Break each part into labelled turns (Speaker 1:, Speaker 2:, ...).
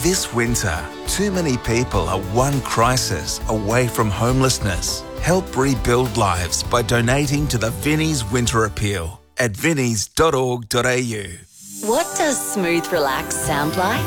Speaker 1: This winter, too many people are one crisis away from homelessness. Help rebuild lives by donating to the Vinnie's Winter Appeal at vinnies.org.au.
Speaker 2: What does smooth relax sound like?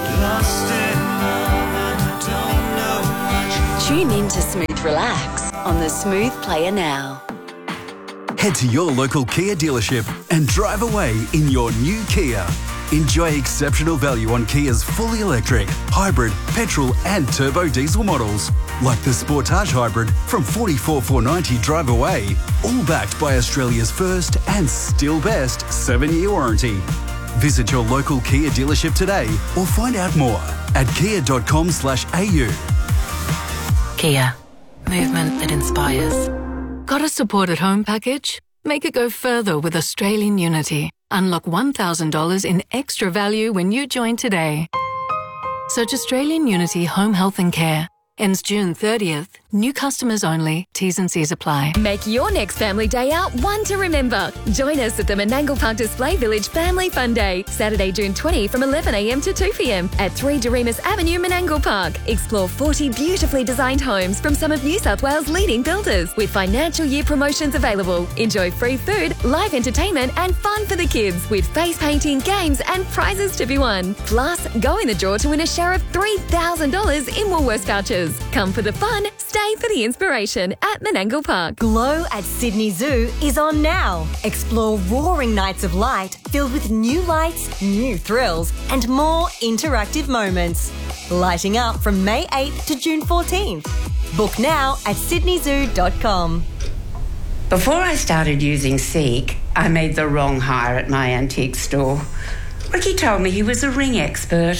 Speaker 2: Tune in to Smooth Relax on the Smooth Player now.
Speaker 3: Head to your local Kia dealership and drive away in your new Kia. Enjoy exceptional value on Kia's fully electric, hybrid, petrol and turbo diesel models, like the Sportage Hybrid from $44,490 drive away, all backed by Australia's first and still best 7-year warranty. Visit your local Kia dealership today or find out more at kia.com/au.
Speaker 4: Kia. Movement that inspires. Got a support at home package? Make it go further with Australian Unity. Unlock $1,000 in extra value when you join today. Search Australian Unity Home Health and Care. Ends June 30th. New customers only. T's and C's apply.
Speaker 5: Make your next family day out one to remember. Join us at the Menangle Park Display Village Family Fun Day, Saturday, June 20 from 11 a.m. to 2 p.m. at 3 Doremus Avenue, Menangle Park. Explore 40 beautifully designed homes from some of New South Wales' leading builders with financial year promotions available. Enjoy free food, live entertainment and fun for the kids with face painting, games and prizes to be won. Plus, go in the draw to win a share of $3,000 in Woolworths vouchers. Come for the fun, stay for the inspiration at Menangle Park.
Speaker 6: Glow at Sydney Zoo is on now. Explore roaring nights of light filled with new lights, new thrills, and more interactive moments. Lighting up from May 8th to June 14th. Book now at sydneyzoo.com.
Speaker 7: Before I started using Seek, I made the wrong hire at my antique store. Ricky told me he was a ring expert.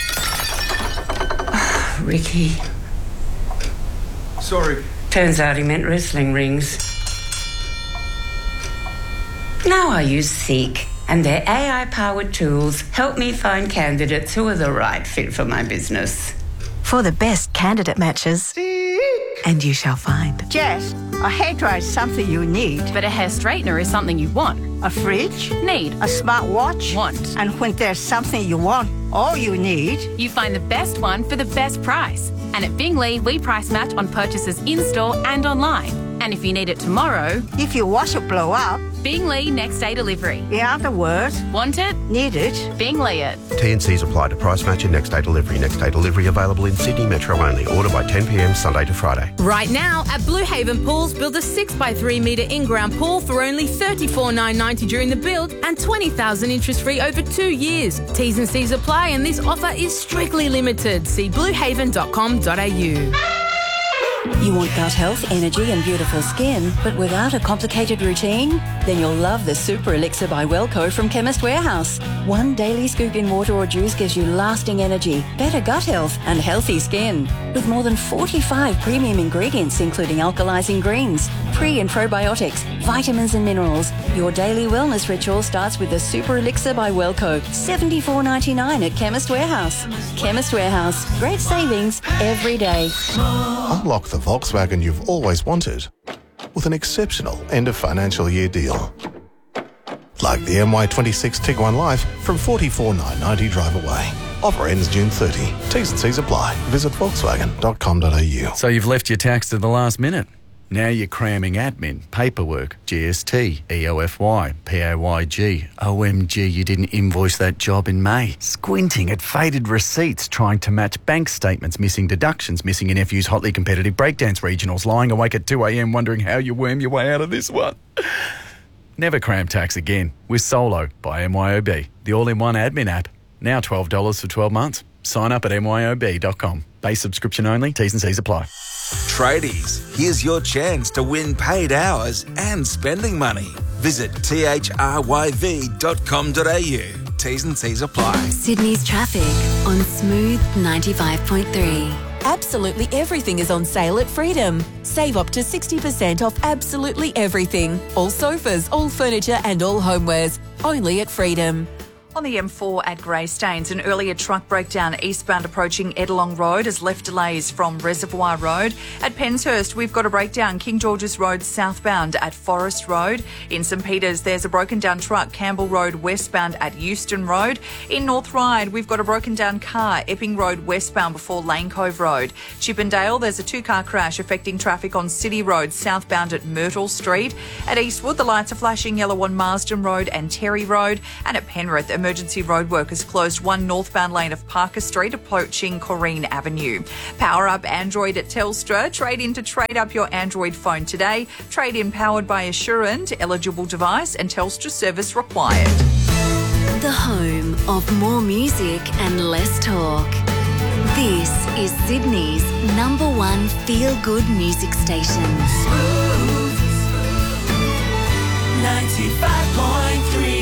Speaker 7: Oh, Ricky.
Speaker 8: Sorry.
Speaker 7: Turns out he meant wrestling rings. Now I use Seek, and their AI-powered tools help me find candidates who are the right fit for my business.
Speaker 9: For the best candidate matches. And you shall find.
Speaker 10: Jess, a hairdryer is something you need.
Speaker 11: But a hair straightener is something you want.
Speaker 10: A fridge?
Speaker 11: Need.
Speaker 10: A smartwatch?
Speaker 11: Want.
Speaker 10: And when there's something you want, all you need...
Speaker 11: You find the best one for the best price. And at Bingley, we price match on purchases in-store and online. And if you need it tomorrow...
Speaker 10: If your washer blow up...
Speaker 11: Bingley next day delivery.
Speaker 10: In other words...
Speaker 11: Want it?
Speaker 10: Need it?
Speaker 11: Bingley it.
Speaker 12: T&Cs apply to price match and next day delivery. Next day delivery available in Sydney Metro only. Order by 10 p.m. Sunday to Friday.
Speaker 13: Right now at Blue Haven Pools, build a 6x3 metre in-ground pool for only $34,990 during the build and $20,000 interest-free over 2 years. T's and C's apply and this offer is strictly limited. See bluehaven.com.au.
Speaker 14: You want gut health, energy and beautiful skin, but without a complicated routine? Then you'll love the Super Elixir by Wellco from Chemist Warehouse. One daily scoop in water or juice gives you lasting energy, better gut health and healthy skin. With more than 45 premium ingredients including alkalizing greens, pre and probiotics, vitamins and minerals, your daily wellness ritual starts with the Super Elixir by Wellco. $74.99 at Chemist Warehouse. Chemist Warehouse. Great savings every day.
Speaker 15: Unlock the Volkswagen you've always wanted with an exceptional end of financial year deal. Like the MY26 Tiguan Life from $44,990 drive away. Offer ends June 30. T's and C's apply. Visit volkswagen.com.au.
Speaker 16: So you've left your tax to the last minute. Now you're cramming admin, paperwork, GST, EOFY, PAYG. OMG, you didn't invoice that job in May. Squinting at faded receipts, trying to match bank statements, missing deductions, missing your nephew's hotly competitive breakdance regionals, lying awake at 2 a.m. wondering how you worm your way out of this one. Never cram tax again with Solo by MYOB, the all-in-one admin app. Now $12 for 12 months. Sign up at myob.com. Base subscription only. T's and C's apply.
Speaker 1: Tradies, here's your chance to win paid hours and spending money. Visit thryv.com.au. T's and C's apply.
Speaker 2: Sydney's traffic on Smooth 95.3.
Speaker 17: Absolutely everything is on sale at Freedom. Save up to 60% off absolutely everything. All sofas, all furniture and all homewares. Only at Freedom.
Speaker 8: On the M4 at Greystanes, an earlier truck breakdown eastbound approaching Edelong Road has left delays from Reservoir Road. At Penshurst, we've got a breakdown King George's Road southbound at Forest Road. In St Peters, there's a broken down truck Campbell Road westbound at Euston Road. In North Ryde, we've got a broken down car Epping Road westbound before Lane Cove Road. Chippendale, there's a two-car crash affecting traffic on City Road southbound at Myrtle Street. At Eastwood, the lights are flashing yellow on Marsden Road and Terry Road. And at Penrith, emergency road workers closed one northbound lane of Parker Street approaching Corrine Avenue. Power up Android at Telstra. Trade in to trade up your Android phone today. Trade in powered by Assurant. Eligible device and Telstra service required.
Speaker 2: The home of more music and less talk. This is Sydney's #1 feel-good music station.
Speaker 8: 95.3.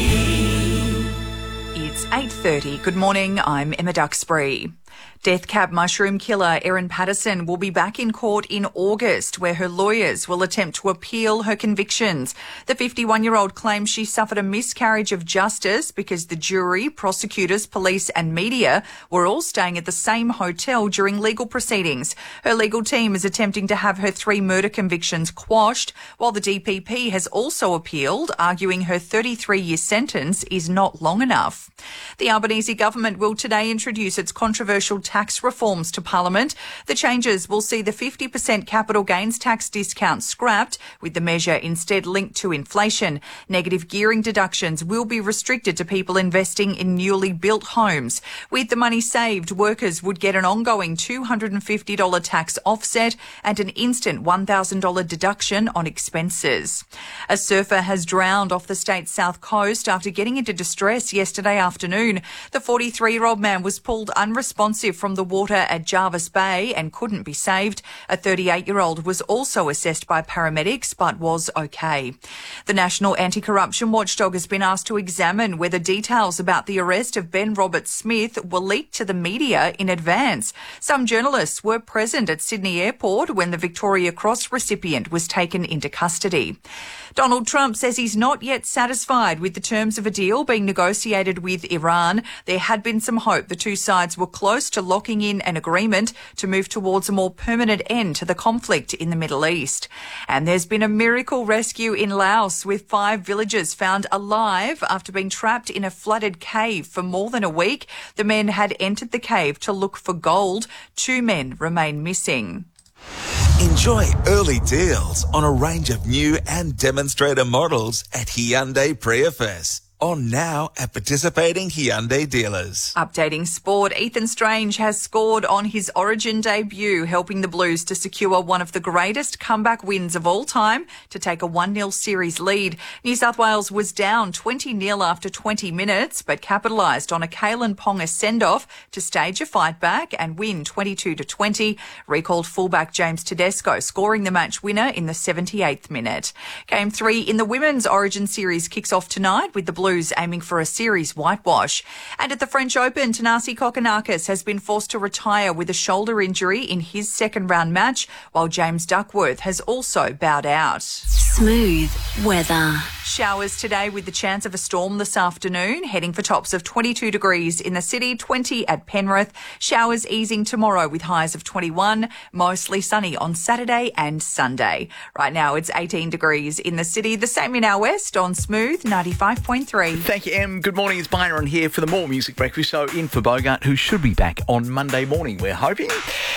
Speaker 8: It's 8:30. Good morning, I'm Emma Duxbury. Death cab mushroom killer Erin Patterson will be back in court in August, where her lawyers will attempt to appeal her convictions. The 51-year-old claims she suffered a miscarriage of justice because the jury, prosecutors, police and media were all staying at the same hotel during legal proceedings. Her legal team is attempting to have her 3 murder convictions quashed, while the DPP has also appealed, arguing her 33-year sentence is not long enough. The Albanese government will today introduce its controversial tax reforms to Parliament. The changes will see the 50% capital gains tax discount scrapped, with the measure instead linked to inflation. Negative gearing deductions will be restricted to people investing in newly built homes. With the money saved, workers would get an ongoing $250 tax offset and an instant $1,000 deduction on expenses. A surfer has drowned off the state's south coast after getting into distress yesterday afternoon. The 43-year-old man was pulled unresponsive from the water at Jarvis Bay and couldn't be saved. A 38-year-old was also assessed by paramedics but was okay. The National Anti-Corruption Watchdog has been asked to examine whether details about the arrest of Ben Roberts-Smith were leaked to the media in advance. Some journalists were present at Sydney Airport when the Victoria Cross recipient was taken into custody. Donald Trump says he's not yet satisfied with the terms of a deal being negotiated with Iran. There had been some hope the two sides were close to locking in an agreement to move towards a more permanent end to the conflict in the Middle East. And there's been a miracle rescue in Laos, with 5 villagers found alive after being trapped in a flooded cave for more than a week. The men had entered the cave to look for gold. 2 men remain missing.
Speaker 1: Enjoy early deals on a range of new and demonstrator models at Hyundai Prius. On now at participating Hyundai dealers.
Speaker 8: Updating sport, Ethan Strange has scored on his Origin debut, helping the Blues to secure one of the greatest comeback wins of all time to take a 1-0 series lead. New South Wales was down 20-0 after 20 minutes, but capitalised on a Kalen Ponga send-off to stage a fight back and win 22-20. Recalled fullback James Tedesco scoring the match winner in the 78th minute. Game 3 in the Women's Origin series kicks off tonight, with the Blues aiming for a series whitewash. And at the French Open, Thanasi Kokkinakis has been forced to retire with a shoulder injury in his second-round match, while James Duckworth has also bowed out.
Speaker 2: Smooth weather.
Speaker 8: Showers today with the chance of a storm this afternoon, heading for tops of 22 degrees in the city, 20 at Penrith. Showers easing tomorrow with highs of 21, mostly sunny on Saturday and Sunday. Right now it's 18 degrees in the city, the same in our west on Smooth 95.3.
Speaker 18: Thank you, Em. Good morning. It's Byron here for the More Music Breakfast Show, in for Bogart, who should be back on Monday morning, we're hoping.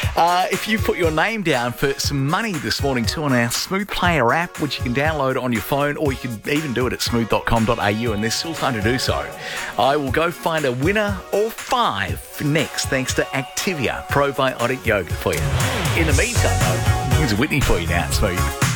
Speaker 18: If you put your name down for some money this morning too on our Smooth Player app, which you can download on your phone, or you can even do it at smooth.com.au, and there's still time to do so. I will go find a winner or 5 next, thanks to Activia Probiotic Yogurt for you. In the meantime, though, here's Whitney for you now at Smooth.